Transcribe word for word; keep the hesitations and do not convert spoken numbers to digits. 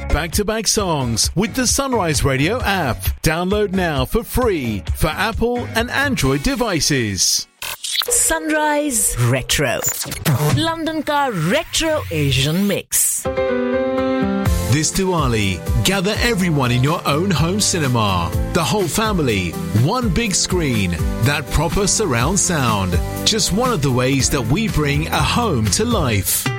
back-to-back songs with the Sunrise Radio app. Download now for free for Apple and Android devices. Sunrise Retro. London ka Retro Asian mix. This Diwali, gather everyone in your own home cinema. The whole family, one big screen, that proper surround sound. Just one of the ways that we bring a home to life.